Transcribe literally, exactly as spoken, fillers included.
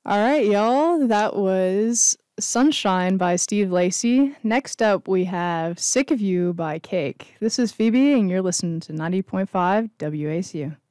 All right, y'all. That was Sunshine by Steve Lacy. Next up, we have Sick of You by Cake. This is Phoebe, and you're listening to ninety point five W A C U.